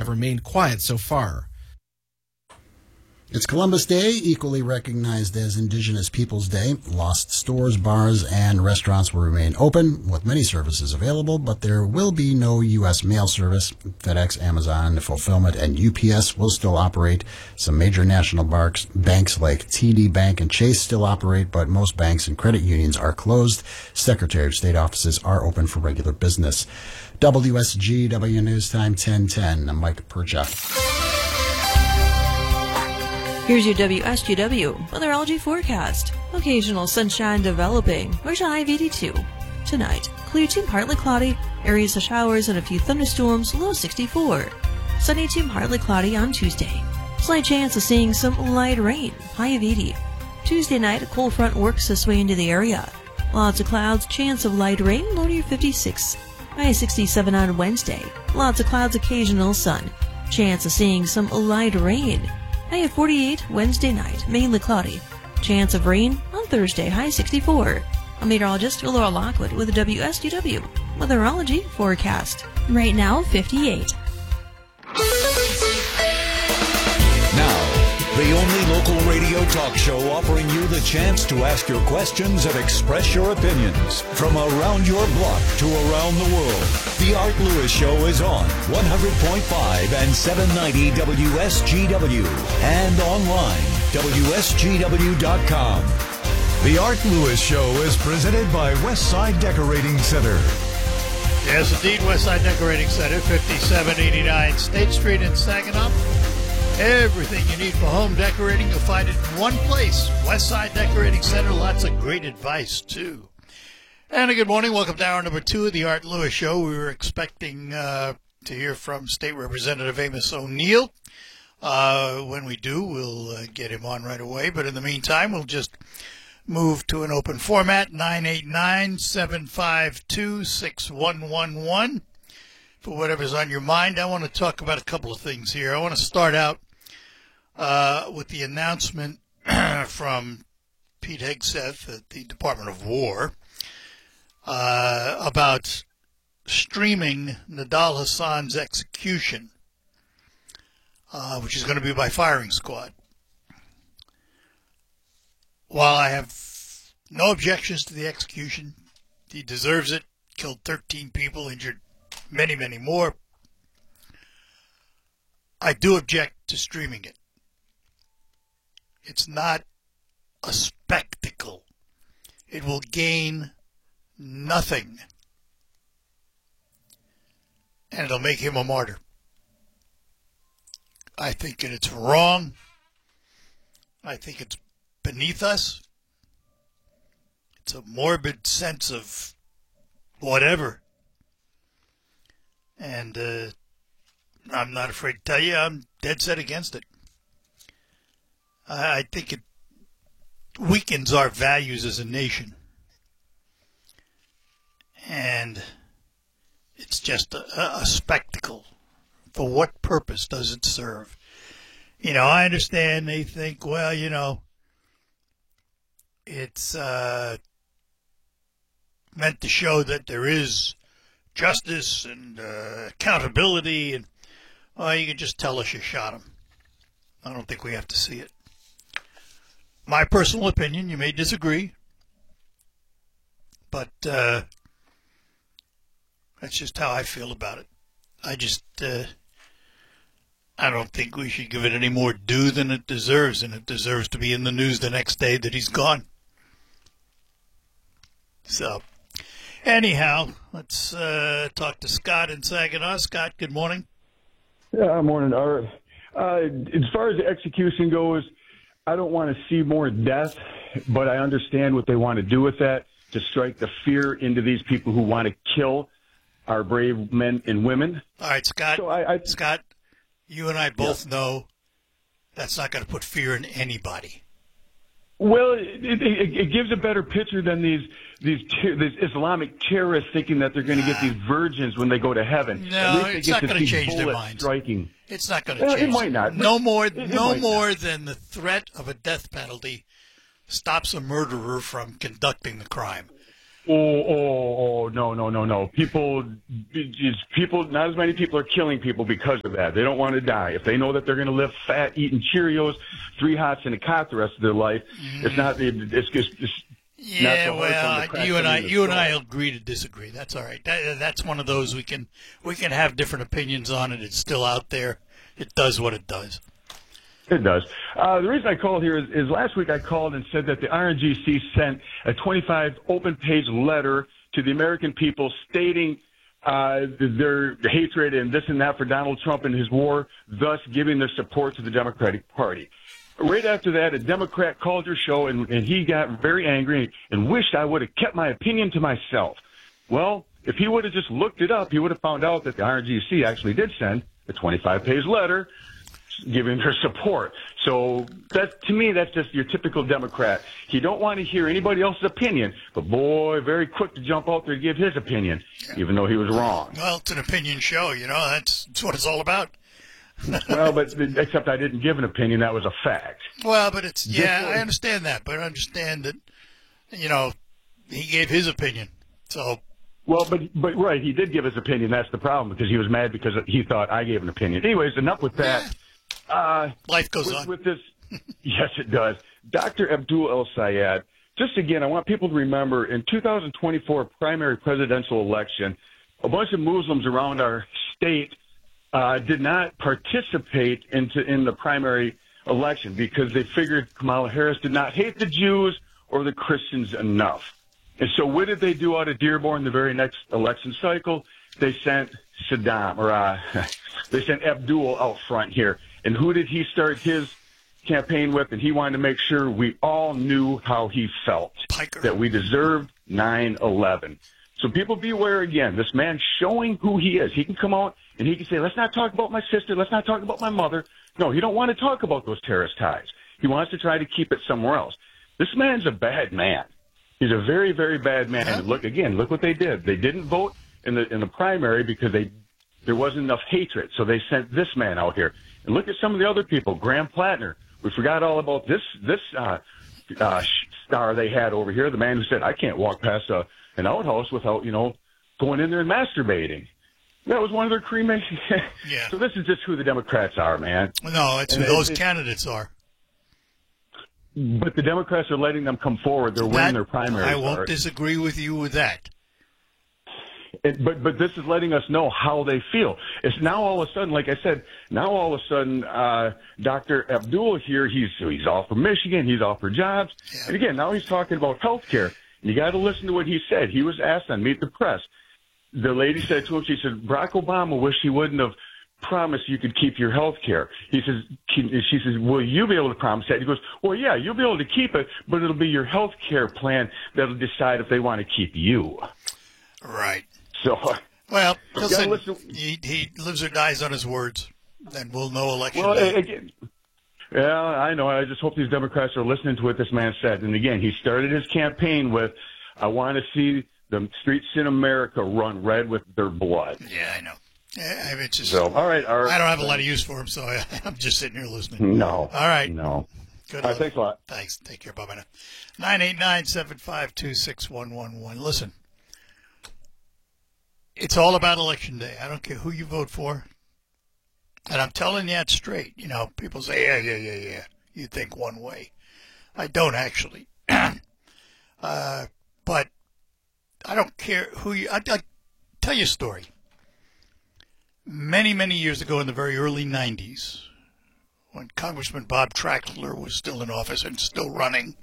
have remained quiet so far. It's Columbus Day, equally recognized as Indigenous Peoples Day. Lost stores, bars, and restaurants will remain open, with many services available, but there will be no U.S. mail service. FedEx, Amazon, Fulfillment, and UPS will still operate. Some major national banks like TD Bank and Chase still operate, but most banks and credit unions are closed. Secretary of State offices are open for regular business. WSGW News Time 1010. I'm Mike Percha. Here's your WSGW weatherology forecast. Occasional sunshine developing. We're to high of 82. Tonight, clear to partly cloudy, areas of showers and a few thunderstorms, low 64. Sunny to partly cloudy on Tuesday. Slight chance of seeing some light rain, high of 80. Tuesday night, a cold front works its way into the area. Lots of clouds, chance of light rain, low near 56. High 67 on Wednesday. Lots of clouds, occasional sun. Chance of seeing some light rain. High of 48 Wednesday night, mainly cloudy. Chance of rain on Thursday, high 64. I'm meteorologist Laura Lockwood with the WSGW Weatherology Forecast. Right now, 58. Now, the only local radio talk show offering you the chance to ask your questions and express your opinions from around your block to around the world. The Art Lewis Show is on 100.5 and 790 WSGW and online, WSGW.com. The Art Lewis Show is presented by Westside Decorating Center. Yes, indeed, Westside Decorating Center, 5789 State Street in Saginaw. Everything you need for home decorating, you'll find it in one place. Westside Decorating Center, lots of great advice, too. And a good morning. Welcome to hour number 2 of the Art Lewis Show. We were expecting to hear from State Representative Amos O'Neill. When we do, we'll get him on right away. But in the meantime, we'll just move to an open format, 989-752-6111. For whatever's on your mind, I want to talk about a couple of things here. I want to start out with the announcement from Pete Hegseth at the Department of War about streaming Nidal Hasan's execution, which is going to be by firing squad. While I have no objections to the execution, he deserves it, killed 13 people, injured many, many more, I do object to streaming it. It's not a spectacle. It will gain nothing. And it'll make him a martyr. I think that it's wrong. I think it's beneath us. It's a morbid sense of whatever. And I'm not afraid to tell you I'm dead set against it. I think it weakens our values as a nation. And it's just a spectacle. For what purpose does it serve? You know, I understand they think, well, you know, it's meant to show that there is justice and accountability, and you can just tell us you shot him. I don't think we have to see it. My personal opinion, you may disagree, but that's just how I feel about it. I just, I don't think we should give it any more due than it deserves, and it deserves to be in the news the next day that he's gone. So, anyhow, let's talk to Scott in Saginaw. Scott, good morning. Yeah, morning, Art. As far as the execution goes, I don't want to see more death, but I understand what they want to do with that, to strike the fear into these people who want to kill our brave men and women. All right, Scott. So Scott, you and I both know that's not going to put fear in anybody. Well, it gives a better picture than these Islamic terrorists thinking that they're going to get these virgins when they go to heaven. No, it's not going to change their minds. Striking. It's not going to change. It might not. No more than the threat of a death penalty stops a murderer from conducting the crime. No. People, not as many people are killing people because of that. They don't want to die. If they know that they're going to live fat, eating Cheerios, 3 hots, and a cot the rest of their life, it's not. It's just. Yeah, well, you and I agree to disagree. That's all right. That's one of those we can have different opinions on it. It's still out there. It does what it does. It does. The reason I called here is last week I called and said that the RNGC sent a 25 open-page letter to the American people stating their hatred and this and that for Donald Trump and his war, thus giving their support to the Democratic Party. Right after that, a Democrat called your show, and he got very angry and wished I would have kept my opinion to myself. Well, if he would have just looked it up, he would have found out that the RNGC actually did send a 25-page letter giving their support. So to me, that's just your typical Democrat. He don't want to hear anybody else's opinion, but boy, very quick to jump out there to give his opinion, even though he was wrong. Well, it's an opinion show, that's what it's all about. Well, but except I didn't give an opinion. That was a fact. Well, but I understand that, but I understand that, he gave his opinion. So. Well, but right, he did give his opinion. That's the problem, because he was mad because he thought I gave an opinion. Anyways, enough with that. Life goes on. With this, yes, it does. Dr. Abdul El-Sayed, just again, I want people to remember, in 2024 primary presidential election, a bunch of Muslims around our state did not participate in the primary election because they figured Kamala Harris did not hate the Jews or the Christians enough. And so what did they do out of Dearborn the very next election cycle? They sent Saddam, or they sent Abdul out front here. And who did he start his campaign with? And he wanted to make sure we all knew how he felt, that we deserved 9/11. So people beware again. This man showing who he is. He can come out and he can say, let's not talk about my sister. Let's not talk about my mother. No, he don't want to talk about those terrorist ties. He wants to try to keep it somewhere else. This man's a bad man. He's a very, very bad man. And look what they did. They didn't vote in the primary because there wasn't enough hatred. So they sent this man out here. And look at some of the other people. Graham Plattner. We forgot all about this star they had over here. The man who said, I can't walk past an outhouse without, going in there and masturbating. That was one of their cremation. Yeah. So this is just who the Democrats are, man. No, it's who those candidates are. But the Democrats are letting them come forward. They're winning their primaries. I won't disagree with you with that. But this is letting us know how they feel. It's now all of a sudden, like I said, Dr. Abdul here, he's all for Michigan, he's all for jobs. Yeah. And again, now he's talking about health care. You got to listen to what he said. He was asked on Meet the Press. The lady said to him, she said, Barack Obama wished he wouldn't have promised you could keep your health care. She says, will you be able to promise that? He goes, well, yeah, you'll be able to keep it, but it'll be your health care plan that'll decide if they want to keep you. Right. So, well, he lives or dies on his words, and we'll know election day. Again, yeah, I know. I just hope these Democrats are listening to what this man said. And again, he started his campaign with, I want to see the streets in America run red with their blood. Yeah, I know. Yeah, it's just, so, all right. I don't have a lot of use for him, so I'm just sitting here listening. No. All right. No. Good. All right, thanks a lot. Thanks. Take care. Bye-bye now. 989-752-6111. Listen, it's all about Election Day. I don't care who you vote for. And I'm telling you that straight. People say, yeah. You think one way. I don't actually. But I don't care who you... I'll tell you a story. Many, many years ago in the very early 90s, when Congressman Bob Traxler was still in office and still running,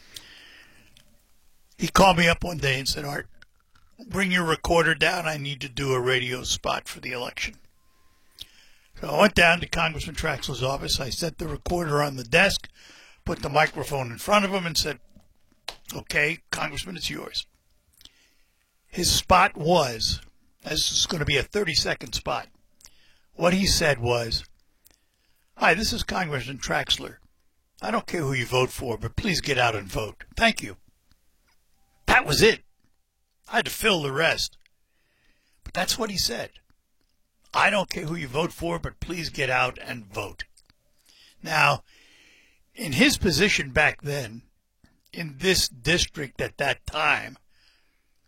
he called me up one day and said, Art, bring your recorder down. I need to do a radio spot for the election. So I went down to Congressman Traxler's office. I set the recorder on the desk, put the microphone in front of him, and said, okay, Congressman, it's yours. His spot was, this is going to be a 30-second spot. What he said was, hi, this is Congressman Traxler. I don't care who you vote for, but please get out and vote. Thank you. That was it. I had to fill the rest. But that's what he said. I don't care who you vote for, but please get out and vote. Now, in his position back then, in this district at that time,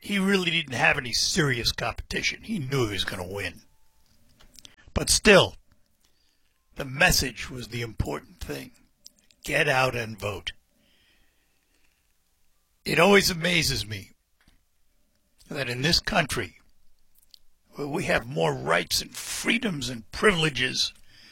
he really didn't have any serious competition. He knew he was going to win. But still, the message was the important thing. Get out and vote. It always amazes me that in this country, where we have more rights and freedoms and privileges,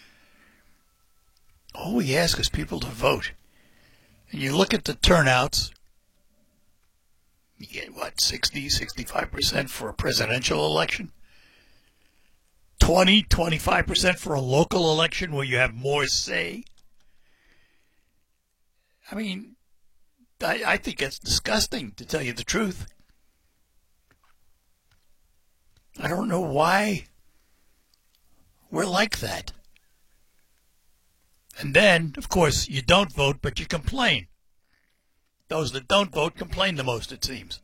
all we ask is people to vote. And you look at the turnouts, you get, 65% for a presidential election? 25% for a local election where you have more say? I mean, I think it's disgusting, to tell you the truth. I don't know why we're like that. And then, of course, you don't vote, but you complain. Those that don't vote complain the most, it seems.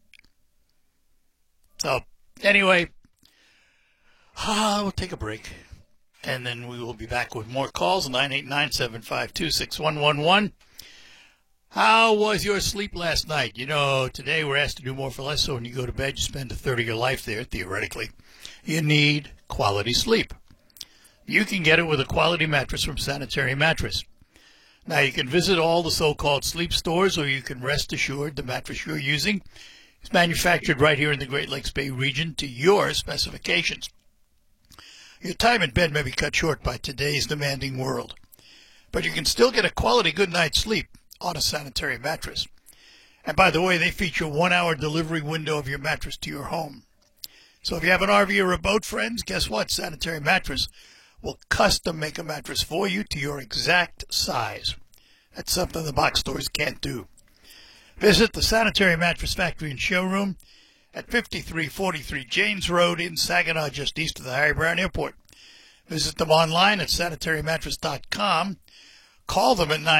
So, anyway, we'll take a break. And then we will be back with more calls, 989-752-6111. How was your sleep last night? You know, today we're asked to do more for less, so when you go to bed, you spend a third of your life there, theoretically. You need quality sleep. You can get it with a quality mattress from Sanitary Mattress. Now, you can visit all the so-called sleep stores, or you can rest assured the mattress you're using is manufactured right here in the Great Lakes Bay region to your specifications. Your time in bed may be cut short by today's demanding world, but you can still get a quality good night's sleep on a Sanitary Mattress. And by the way, they feature a 1-hour delivery window of your mattress to your home. So if you have an RV or a boat, friends, guess what? Sanitary Mattress will custom make a mattress for you to your exact size. That's something the box stores can't do. Visit the Sanitary Mattress Factory and Showroom at 5343 Janes Road in Saginaw, just east of the Harry Brown Airport. Visit them online at sanitarymattress.com. Call them at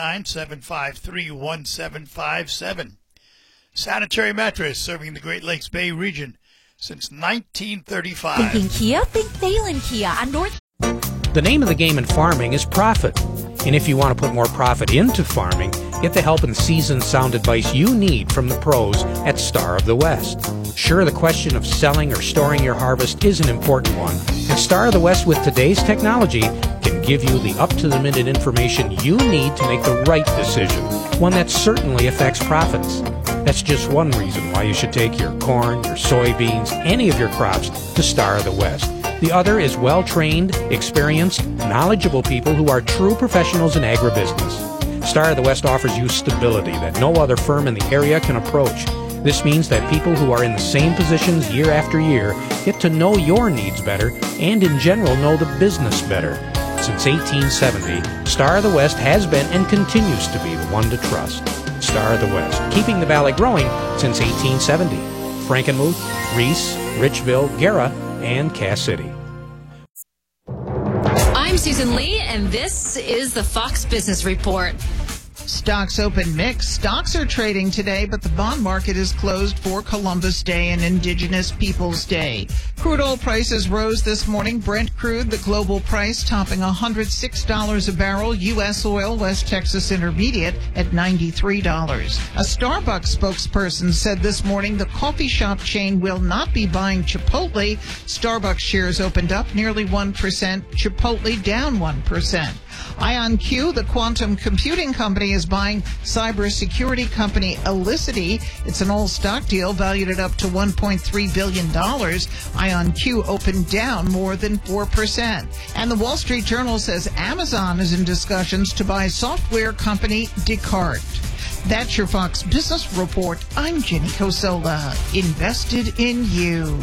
989-753-1757. Sanitary Mattress, serving the Great Lakes Bay region since 1935. Thinking Kia? Think Thalen Kia on North. The name of the game in farming is profit. And if you want to put more profit into farming, get the help and seasoned sound advice you need from the pros at Star of the West. Sure, the question of selling or storing your harvest is an important one, and Star of the West with today's technology can give you the up-to-the-minute information you need to make the right decision, one that certainly affects profits. That's just one reason why you should take your corn, your soybeans, any of your crops to Star of the West. The other is well-trained, experienced, knowledgeable people who are true professionals in agribusiness. Star of the West offers you stability that no other firm in the area can approach. This means that people who are in the same positions year after year get to know your needs better and in general know the business better. Since 1870, Star of the West has been and continues to be the one to trust. Star of the West, keeping the valley growing since 1870. Frankenmuth, Reese, Richville, Guerra, and Cass City. I'm Susan Lee, and this is the Fox Business Report. Stocks open mixed. Stocks are trading today, but the bond market is closed for Columbus Day and Indigenous Peoples Day. Crude oil prices rose this morning. Brent crude, the global price, topping $106 a barrel. U.S. oil, West Texas Intermediate, at $93. A Starbucks spokesperson said this morning the coffee shop chain will not be buying Chipotle. Starbucks shares opened up nearly 1%. Chipotle down 1%. IonQ, the quantum computing company, is buying cybersecurity company Elicity. It's an all-stock deal valued at up to $1.3 billion. IonQ opened down more than 4%. And the Wall Street Journal says Amazon is in discussions to buy software company Descartes. That's your Fox Business Report. I'm Jenny Cosola. Invested in you.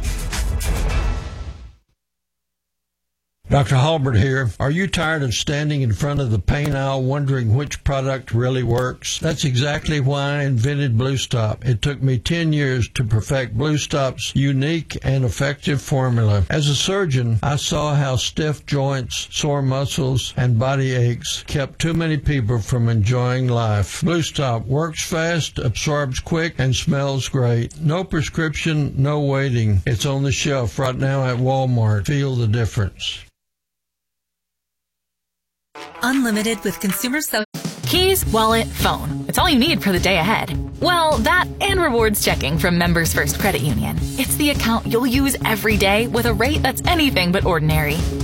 Dr. Halbert here. Are you tired of standing in front of the paint aisle wondering which product really works? That's exactly why I invented Blue Stop. It took me 10 years to perfect Blue Stop's unique and effective formula. As a surgeon, I saw how stiff joints, sore muscles, and body aches kept too many people from enjoying life. Blue Stop works fast, absorbs quick, and smells great. No prescription, no waiting. It's on the shelf right now at Walmart. Feel the difference. Unlimited with Consumer Social. Keys, wallet, phone. It's all you need for the day ahead. Well, that and rewards checking from Members First Credit Union. It's the account you'll use every day with a rate that's anything but ordinary.